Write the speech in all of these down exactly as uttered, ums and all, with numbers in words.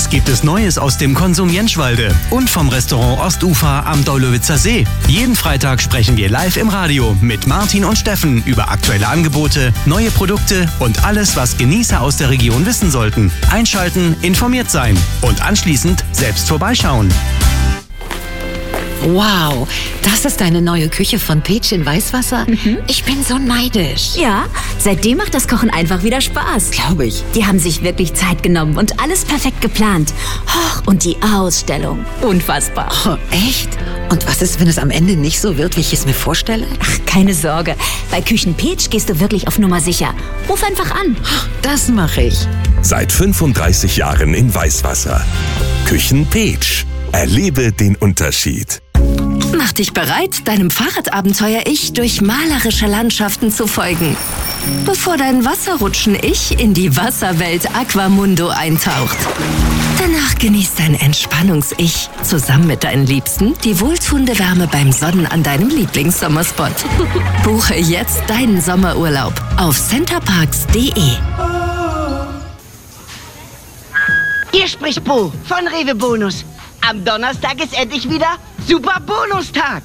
Was gibt es Neues aus dem Konsum Jentschwalde und vom Restaurant Ostufer am Deulowitzer See? Jeden Freitag sprechen wir live im Radio mit Martin und Steffen über aktuelle Angebote, neue Produkte und alles, was Genießer aus der Region wissen sollten. Einschalten, informiert sein und anschließend selbst vorbeischauen. Wow, das ist deine neue Küche von Peach in Weißwasser? Mhm. Ich bin so neidisch. Ja, seitdem macht das Kochen einfach wieder Spaß. Glaube ich. Die haben sich wirklich Zeit genommen und alles perfekt geplant. Oh, und die Ausstellung. Unfassbar. Oh, echt? Und was ist, wenn es am Ende nicht so wird, wie ich es mir vorstelle? Ach, keine Sorge. Bei Küchen Peach gehst du wirklich auf Nummer sicher. Ruf einfach an. Das mache ich. Seit fünfunddreißig Jahren in Weißwasser. Küchen Peach. Erlebe den Unterschied. Mach dich bereit, deinem Fahrradabenteuer-Ich durch malerische Landschaften zu folgen. Bevor dein Wasserrutschen-Ich in die Wasserwelt Aquamundo eintaucht. Danach genießt dein Entspannungs-Ich zusammen mit deinen Liebsten die wohltuende Wärme beim Sonnen an deinem Lieblingssommerspot. Buche jetzt deinen Sommerurlaub auf centerparks punkt de. Hier spricht Bo von Rewe Bonus. Am Donnerstag ist endlich wieder Super Bonustag.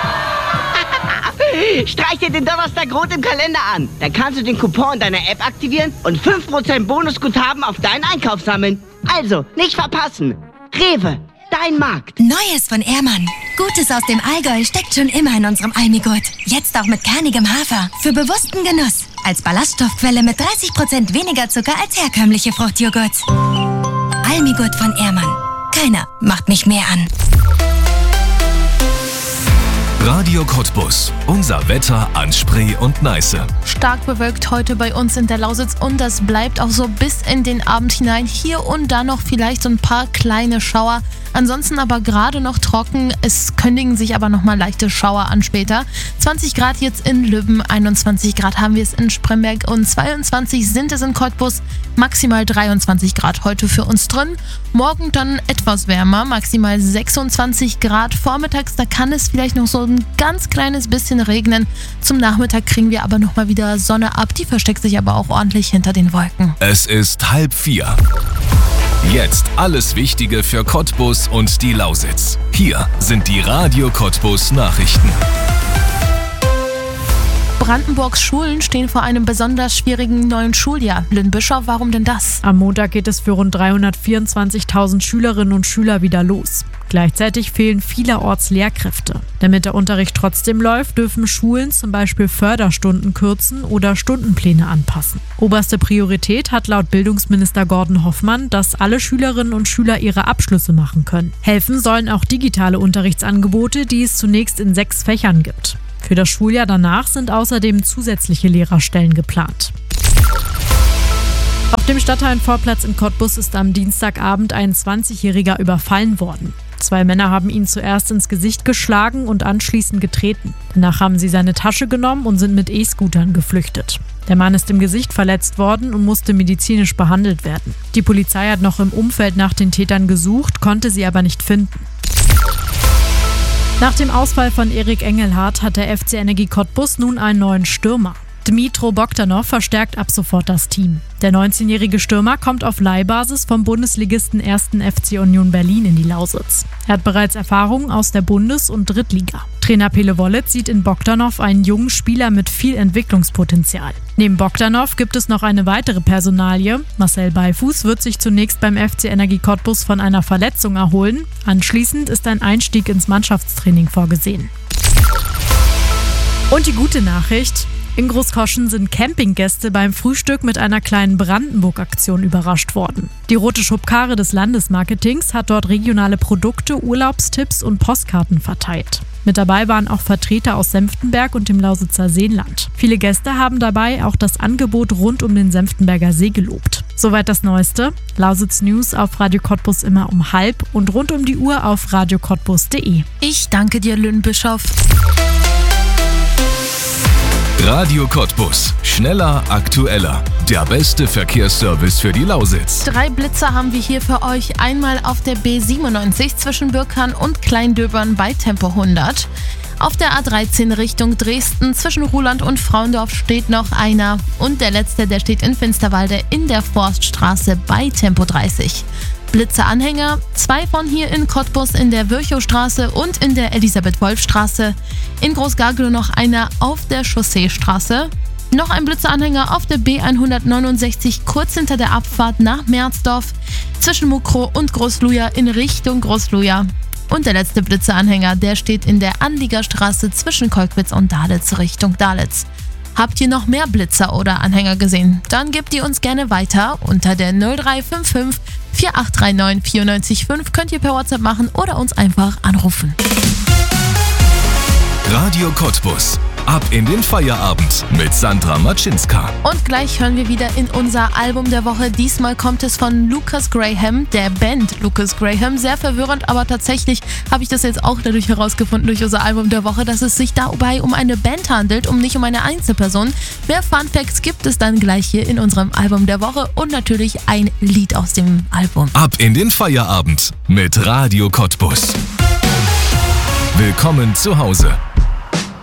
Streich dir den Donnerstag rot im Kalender an. Dann kannst du den Coupon in deiner App aktivieren und fünf Prozent Bonusguthaben auf deinen Einkauf sammeln. Also, nicht verpassen. Rewe, dein Markt. Neues von Ehrmann. Gutes aus dem Allgäu steckt schon immer in unserem Almigurt. Jetzt auch mit kernigem Hafer. Für bewussten Genuss. Als Ballaststoffquelle mit dreißig Prozent weniger Zucker als herkömmliche Fruchtjoghurts. Almigurt von Ehrmann. Keiner macht mich mehr an. Radio Cottbus. Unser Wetter an Spree und Neiße. Stark bewölkt heute bei uns in der Lausitz und das bleibt auch so bis in den Abend hinein. Hier und da noch vielleicht so ein paar kleine Schauer. Ansonsten aber gerade noch trocken. Es kündigen sich aber nochmal leichte Schauer an später. zwanzig Grad jetzt in Lübben, einundzwanzig Grad haben wir es in Spremberg und zweiundzwanzig sind es in Cottbus. Maximal dreiundzwanzig Grad heute für uns drin. Morgen dann etwas wärmer, maximal sechsundzwanzig Grad. Vormittags, da kann es vielleicht noch so ein ganz kleines bisschen regnen. Zum Nachmittag kriegen wir aber nochmal wieder Sonne ab. Die versteckt sich aber auch ordentlich hinter den Wolken. Es ist halb vier. Jetzt alles Wichtige für Cottbus und die Lausitz. Hier sind die Radio Cottbus Nachrichten. Brandenburgs Schulen stehen vor einem besonders schwierigen neuen Schuljahr. Lynn Bischof, warum denn das? Am Montag geht es für rund dreihundertvierundzwanzigtausend Schülerinnen und Schüler wieder los. Gleichzeitig fehlen vielerorts Lehrkräfte. Damit der Unterricht trotzdem läuft, dürfen Schulen zum Beispiel Förderstunden kürzen oder Stundenpläne anpassen. Oberste Priorität hat laut Bildungsminister Gordon Hoffmann, dass alle Schülerinnen und Schüler ihre Abschlüsse machen können. Helfen sollen auch digitale Unterrichtsangebote, die es zunächst in sechs Fächern gibt. Für das Schuljahr danach sind außerdem zusätzliche Lehrerstellen geplant. Auf dem Stadthallenvorplatz in Cottbus ist am Dienstagabend ein zwanzigjähriger überfallen worden. Zwei Männer haben ihn zuerst ins Gesicht geschlagen und anschließend getreten. Danach haben sie seine Tasche genommen und sind mit E-Scootern geflüchtet. Der Mann ist im Gesicht verletzt worden und musste medizinisch behandelt werden. Die Polizei hat noch im Umfeld nach den Tätern gesucht, konnte sie aber nicht finden. Nach dem Ausfall von Erik Engelhardt hat der F C Energie Cottbus nun einen neuen Stürmer. Dmitro Bogdanov verstärkt ab sofort das Team. Der neunzehnjährige Stürmer kommt auf Leihbasis vom Bundesligisten ersten F C Union Berlin in die Lausitz. Er hat bereits Erfahrung aus der Bundes- und Drittliga. Trainer Pele Wollitz sieht in Bogdanov einen jungen Spieler mit viel Entwicklungspotenzial. Neben Bogdanov gibt es noch eine weitere Personalie. Marcel Beifuß wird sich zunächst beim F C Energie Cottbus von einer Verletzung erholen. Anschließend ist ein Einstieg ins Mannschaftstraining vorgesehen. Und die gute Nachricht: In Großkoschen sind Campinggäste beim Frühstück mit einer kleinen Brandenburg-Aktion überrascht worden. Die Rote Schubkarre des Landesmarketings hat dort regionale Produkte, Urlaubstipps und Postkarten verteilt. Mit dabei waren auch Vertreter aus Senftenberg und dem Lausitzer Seenland. Viele Gäste haben dabei auch das Angebot rund um den Senftenberger See gelobt. Soweit das Neueste. Lausitz News auf Radio Cottbus immer um halb und rund um die Uhr auf radio cottbus punkt de. Ich danke dir, Lynn Bischof. Radio Cottbus. Schneller, aktueller. Der beste Verkehrsservice für die Lausitz. Drei Blitzer haben wir hier für euch. Einmal auf der B siebenundneunzig zwischen Birkern und Kleindöbern bei Tempo hundert. Auf der A dreizehn Richtung Dresden zwischen Ruhland und Frauendorf steht noch einer. Und der letzte, der steht in Finsterwalde in der Forststraße bei Tempo dreißig. Blitze-Anhänger, zwei von hier in Cottbus in der Virchowstraße und in der Elisabeth-Wolf-Straße. In Großgarglow noch einer auf der Chausseestraße. Noch ein Blitze-Anhänger auf der B hundertneunundsechzig kurz hinter der Abfahrt nach Merzdorf zwischen Mukrow und Großluja in Richtung Großluja. Und der letzte Blitze-Anhänger, der steht in der Anliegerstraße zwischen Kolkwitz und Dalitz Richtung Dalitz. Habt ihr noch mehr Blitzer oder Anhänger gesehen? Dann gebt ihr uns gerne weiter. Unter der null drei fünf fünf vier acht drei neun vier neun fünf könnt ihr per WhatsApp machen oder uns einfach anrufen. Radio Cottbus. Ab in den Feierabend mit Sandra Matschinska. Und gleich hören wir wieder in unser Album der Woche. Diesmal kommt es von Lucas Graham, der Band Lucas Graham. Sehr verwirrend, aber tatsächlich habe ich das jetzt auch dadurch herausgefunden, durch unser Album der Woche, dass es sich dabei um eine Band handelt, um nicht um eine Einzelperson. Mehr Fun Facts gibt es dann gleich hier in unserem Album der Woche und natürlich ein Lied aus dem Album. Ab in den Feierabend mit Radio Cottbus. Willkommen zu Hause.